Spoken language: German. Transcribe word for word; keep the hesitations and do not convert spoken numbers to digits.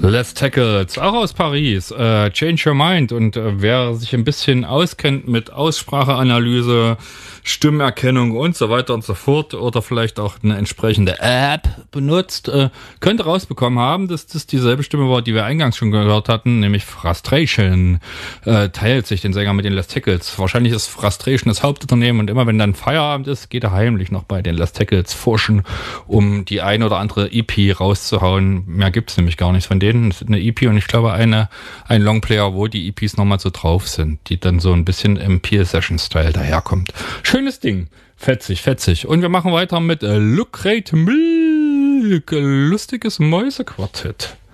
Les Tackles, auch aus Paris, äh, Change Your Mind. Und äh, wer sich ein bisschen auskennt mit Ausspracheanalyse, Stimmerkennung und so weiter und so fort oder vielleicht auch eine entsprechende App benutzt, äh, könnte rausbekommen haben, dass das dieselbe Stimme war, die wir eingangs schon gehört hatten, nämlich Frustration. Äh, teilt sich den Sänger mit den Les Tackles. Wahrscheinlich ist Frustration das Hauptunternehmen und immer wenn dann Feierabend ist, geht er heimlich noch bei den Les Tackles forschen, um die ein oder andere E P rauszuhauen. Mehr gibt's nämlich gar nicht von denen. Es ist eine E P und ich glaube eine ein Longplayer, wo die E Ps nochmal so drauf sind, die dann so ein bisschen im Peel-Session-Style daherkommt. Schönes Ding. Fetzig, fetzig. Und wir machen weiter mit äh, Lucrate Milk. Lustiges Mäusequartett.